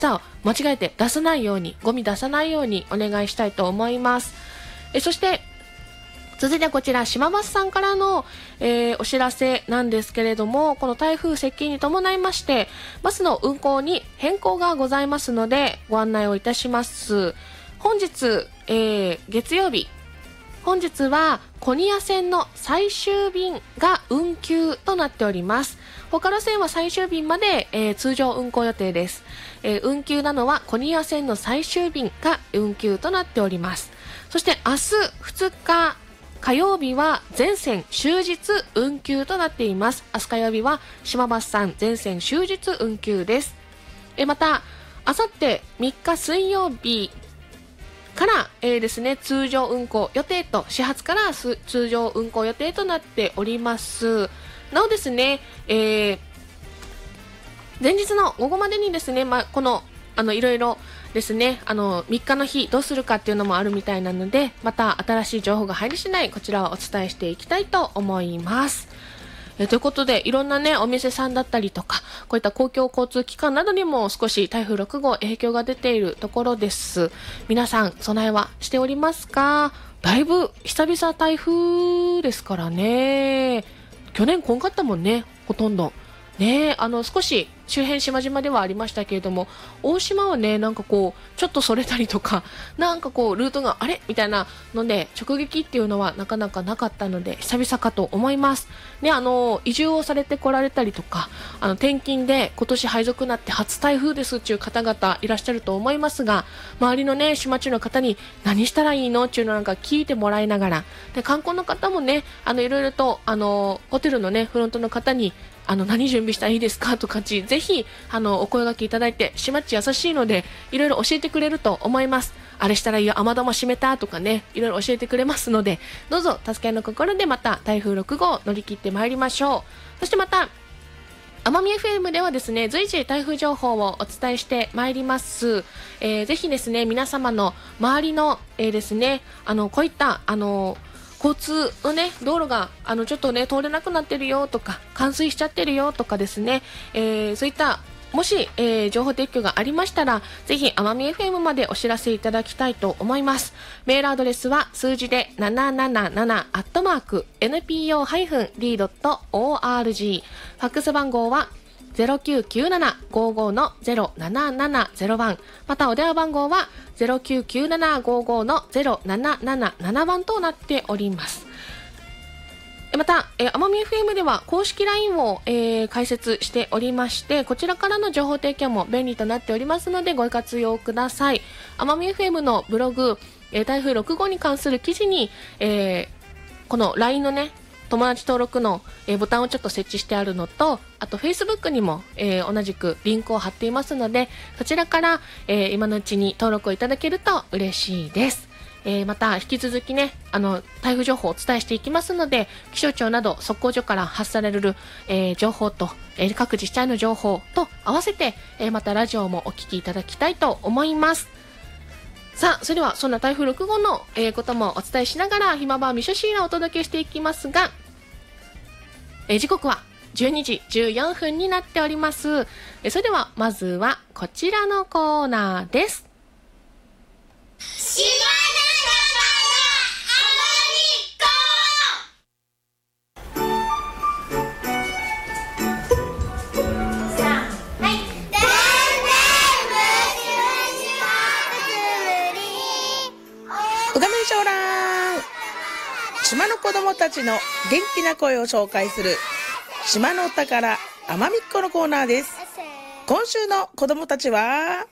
さあ間違えて出さないように、ゴミ出さないようにお願いしたいと思います。そして続いてこちら島バスさんからの、お知らせなんですけれども、この台風接近に伴いましてバスの運行に変更がございますのでご案内をいたします。本日、月曜日、本日はコニア線の最終便が運休となっております。他の線は最終便まで、通常運行予定です。運休なのはコニア線の最終便が運休となっております。そして明日2日火曜日は全線終日運休となっています。明日火曜日は島バスさん全線終日運休です。またあさって3日水曜日から、ですね、通常運行予定と、始発から通常運行予定となっております。なおですね、前日の午後までにですね、このいろいろですね、3日の日どうするかっていうのもあるみたいなので、また新しい情報が入り次第こちらをお伝えしていきたいと思います。ということでいろんなねお店さんだったりとか、こういった公共交通機関などにも少し台風6号影響が出ているところです。皆さん備えはしておりますか？だいぶ久々台風ですからね。去年来んかったもんね、ほとんどね。少し周辺島々ではありましたけれども、大島はねなんかこうちょっとそれたりとか、なんかこうルートがあれみたいなので直撃っていうのはなかなかなかったので久々かと思いますね。移住をされてこられたりとか、転勤で今年配属になって初台風ですっていう方々いらっしゃると思いますが、周りのね島地の方に何したらいいのっていうのなんか聞いてもらいながら、で観光の方もねいろいろとホテルのねフロントの方に何準備したらいいですかとかぜひお声掛けいただいて、島っち優しいのでいろいろ教えてくれると思います。あれしたらいいよ、雨玉閉めたとかね、いろいろ教えてくれますので、どうぞ助け合いの心でまた台風6号乗り切ってまいりましょう。そしてまた奄美 FM ではですね随時台風情報をお伝えしてまいります。ぜひですね皆様の周りの、ですねこういった交通のね道路がちょっとね通れなくなってるよとか冠水しちゃってるよとかですね、そういったもし、情報提供がありましたらぜひ奄美 FM までお知らせいただきたいと思います。メールアドレスは数字で777@npo-d.org、 ファックス番号は099755-07701、またお電話番号は099755-0777番となっております。また、奄美 FM では公式 LINE を、開設しておりまして、こちらからの情報提供も便利となっておりますのでご活用ください。奄美 FM のブログ、台風6号に関する記事に、この LINE のね友達登録の、ボタンをちょっと設置してあるのと、あと Facebook にも、同じくリンクを貼っていますので、そちらから、今のうちに登録をいただけると嬉しいです。また引き続きね台風情報をお伝えしていきますので、気象庁など測候所から発される、情報と、各自治体の情報と合わせて、またラジオもお聞きいただきたいと思います。さあそれではそんな台風6号の、こともお伝えしながらひまばみそシーラをお届けしていきますが、時刻は12時14分になっております。それではまずはこちらのコーナーです。 島の子供たちの元気な声を紹介する島のお宝奄美っ子のコーナーです。今週の子供たちは